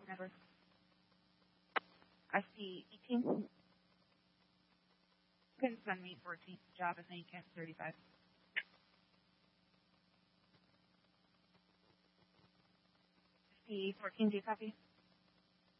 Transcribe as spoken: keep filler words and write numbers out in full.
Edward. I see eighteen. You can send me fourteen. Job is eighteen thirty-five. I see fourteen. Do you copy?